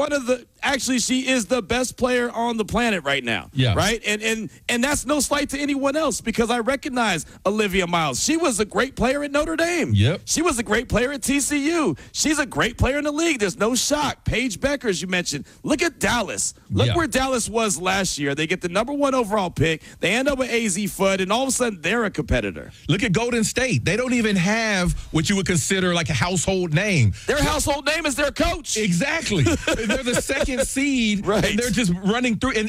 she is the best player on the planet right now. Yeah. Right? And that's no slight to anyone else because I recognize Olivia Miles. She was a great player at Notre Dame. Yep. She was a great player at TCU. She's a great player in the league. There's no shock. Paige Becker, as you mentioned. Look at Dallas. Look where Dallas was last year. They get the number 1 overall pick. They end up with AZ Fudd, and all of a sudden they're a competitor. Look at Golden State. They don't even have what you would consider like a household name. Their household name is their coach. Exactly. They're the second seed, Right. and they're just running through.